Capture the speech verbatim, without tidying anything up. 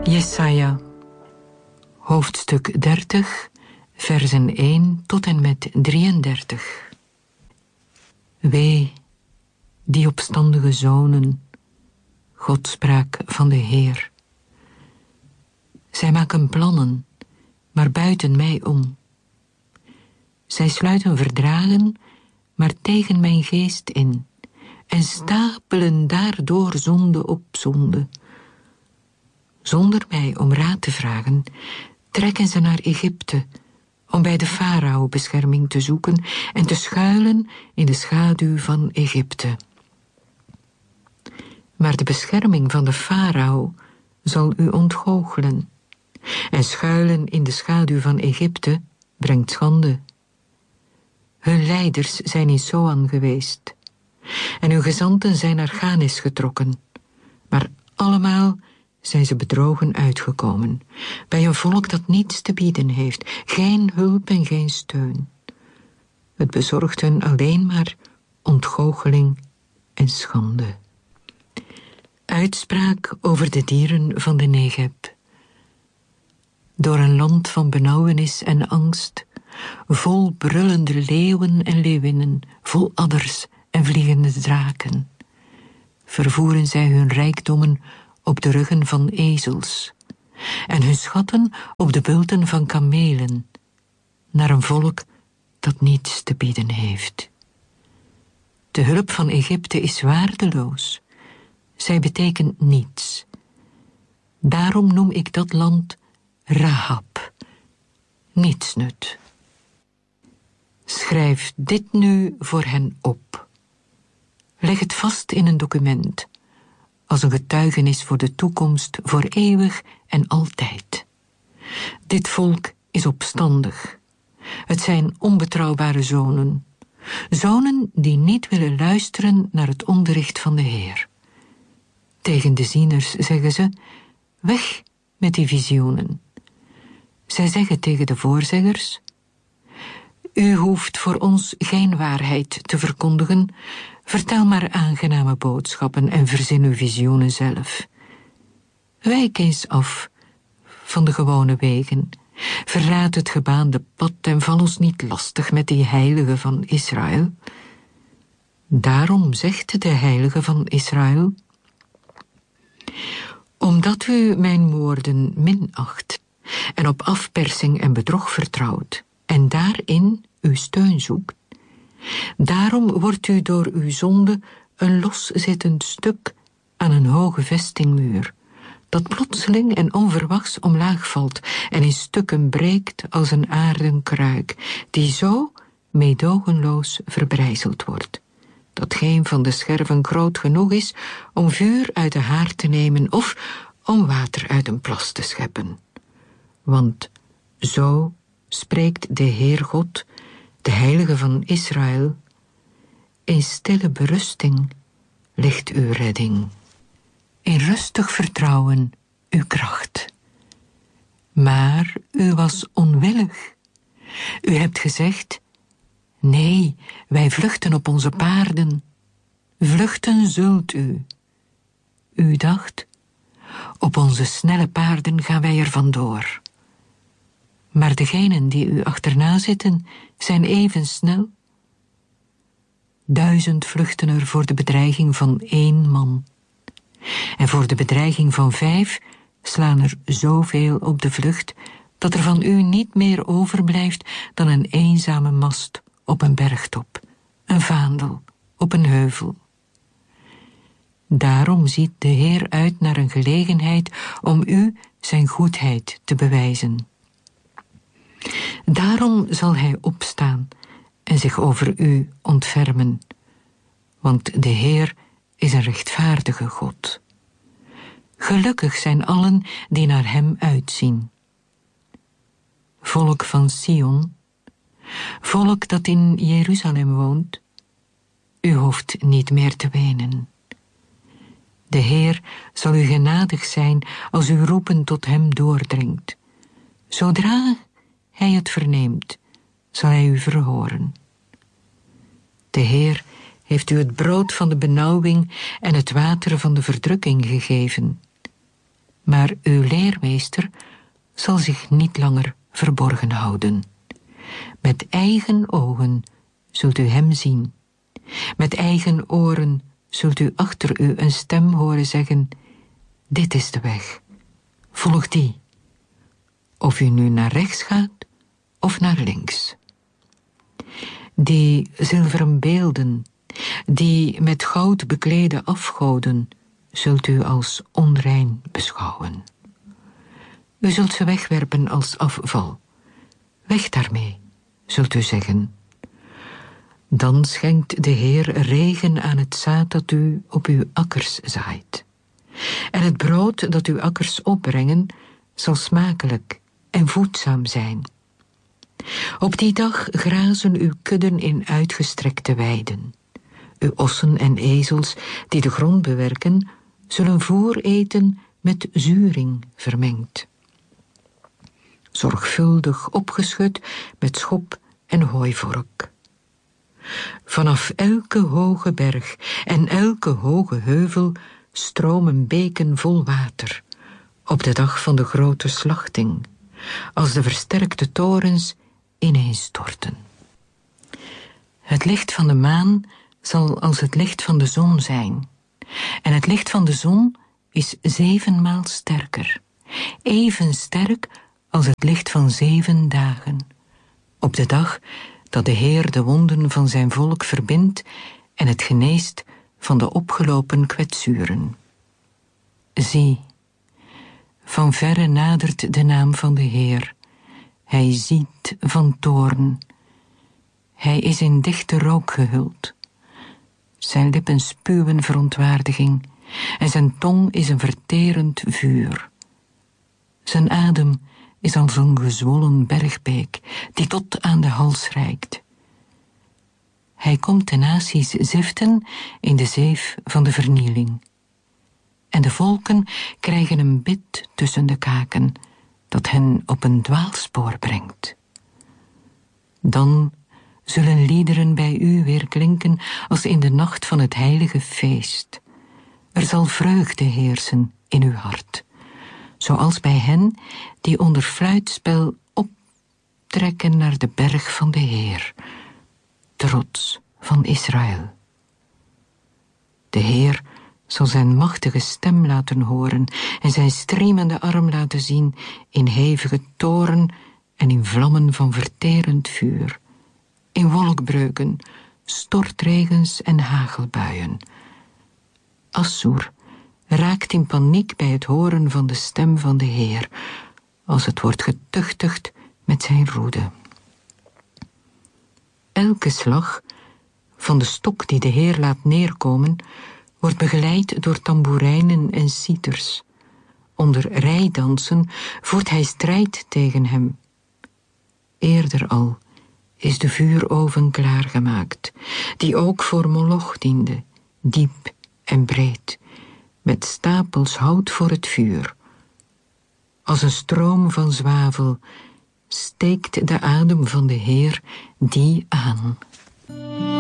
Jesaja, hoofdstuk dertig, versen één tot en met drieëndertig. Wee, die opstandige zonen, Godspraak van de Heer. Zij maken plannen, maar buiten mij om. Zij sluiten verdragen, maar tegen mijn geest in, en stapelen daardoor zonde op zonde. Zonder mij om raad te vragen, trekken ze naar Egypte, om bij de farao bescherming te zoeken en te schuilen in de schaduw van Egypte. Maar de bescherming van de farao zal u ontgoochelen, en schuilen in de schaduw van Egypte brengt schande. Hun leiders zijn in Soan geweest, en hun gezanten zijn naar Ganis getrokken, maar allemaal zijn ze bedrogen uitgekomen, bij een volk dat niets te bieden heeft, geen hulp en geen steun. Het bezorgt hun alleen maar ontgoocheling en schande. Uitspraak over de dieren van de Negeb. Door een land van benauwenis en angst, vol brullende leeuwen en leeuwinnen, vol adders en vliegende draken, vervoeren zij hun rijkdommen op de ruggen van ezels, en hun schatten op de bulten van kamelen, naar een volk dat niets te bieden heeft. De hulp van Egypte is waardeloos, zij betekent niets. Daarom noem ik dat land Rahab, nietsnut. Schrijf dit nu voor hen op. Leg het vast in een document, als een getuigenis voor de toekomst, voor eeuwig en altijd. Dit volk is opstandig. Het zijn onbetrouwbare zonen. Zonen die niet willen luisteren naar het onderricht van de Heer. Tegen de zieners zeggen ze, weg met die visioenen. Zij zeggen tegen de voorzeggers, u hoeft voor ons geen waarheid te verkondigen, vertel maar aangename boodschappen en verzin uw visioenen zelf. Wijk eens af van de gewone wegen, verraad het gebaande pad en val ons niet lastig met die heilige van Israël. Daarom zegt de heilige van Israël, omdat u mijn woorden minacht en op afpersing en bedrog vertrouwt en daarin uw steun zoekt, daarom wordt u door uw zonde een loszittend stuk aan een hoge vestingmuur, dat plotseling en onverwachts omlaag valt en in stukken breekt als een aarden kruik, die zo meedogenloos verbrijzeld wordt, dat geen van de scherven groot genoeg is om vuur uit de haard te nemen of om water uit een plas te scheppen. Want zo spreekt de Heer God, de Heilige van Israël, in stille berusting ligt uw redding, in rustig vertrouwen uw kracht. Maar u was onwillig. U hebt gezegd, nee, wij vluchten op onze paarden. Vluchten zult u. U dacht, op onze snelle paarden gaan wij er vandoor. Maar degenen die u achterna zitten, zijn even snel. Duizend vluchten er voor de bedreiging van één man. En voor de bedreiging van vijf slaan er zoveel op de vlucht, dat er van u niet meer overblijft dan een eenzame mast op een bergtop, een vaandel op een heuvel. Daarom ziet de Heer uit naar een gelegenheid om u zijn goedheid te bewijzen. Daarom zal hij opstaan en zich over u ontfermen, want de Heer is een rechtvaardige God. Gelukkig zijn allen die naar hem uitzien. Volk van Sion, volk dat in Jeruzalem woont, u hoeft niet meer te wenen. De Heer zal u genadig zijn als uw roepen tot hem doordringt. Zodra hij het verneemt, zal hij u verhoren. De Heer heeft u het brood van de benauwing en het water van de verdrukking gegeven. Maar uw leermeester zal zich niet langer verborgen houden. Met eigen ogen zult u hem zien. Met eigen oren zult u achter u een stem horen zeggen: dit is de weg, volg die. Of u nu naar rechts gaat of naar links. Die zilveren beelden, die met goud beklede afgoden, zult u als onrein beschouwen. U zult ze wegwerpen als afval. Weg daarmee, zult u zeggen. Dan schenkt de Heer regen aan het zaad dat u op uw akkers zaait. En het brood dat uw akkers opbrengen zal smakelijk en voedzaam zijn. Op die dag grazen uw kudden in uitgestrekte weiden. Uw ossen en ezels die de grond bewerken, zullen voer eten met zuring vermengd. Zorgvuldig opgeschud met schop en hooivork. Vanaf elke hoge berg en elke hoge heuvel stromen beken vol water, op de dag van de grote slachting, als de versterkte torens ineenstorten. Het licht van de maan zal als het licht van de zon zijn, en het licht van de zon is zevenmaal sterker, even sterk als het licht van zeven dagen, op de dag dat de Heer de wonden van zijn volk verbindt en het geneest van de opgelopen kwetsuren. Zie, van verre nadert de naam van de Heer. Hij ziet van toorn. Hij is in dichte rook gehuld. Zijn lippen spuwen verontwaardiging en zijn tong is een verterend vuur. Zijn adem is als een gezwollen bergbeek die tot aan de hals reikt. Hij komt de naties ziften in de zeef van de vernieling. En de volken krijgen een bit tussen de kaken dat hen op een dwaalspoor brengt. Dan zullen liederen bij u weer klinken als in de nacht van het heilige feest. Er zal vreugde heersen in uw hart, zoals bij hen die onder fluitspel optrekken naar de berg van de Heer, de rots van Israël. De Heer zal zijn machtige stem laten horen en zijn stremende arm laten zien in hevige toren en in vlammen van verterend vuur, in wolkbreuken, stortregens en hagelbuien. Assur raakt in paniek bij het horen van de stem van de Heer, als het wordt getuchtigd met zijn roede. Elke slag van de stok die de Heer laat neerkomen, wordt begeleid door tamboerijnen en citers. Onder rijdansen voert hij strijd tegen hem. Eerder al is de vuuroven klaargemaakt, die ook voor Moloch diende, diep en breed, met stapels hout voor het vuur. Als een stroom van zwavel steekt de adem van de Heer die aan.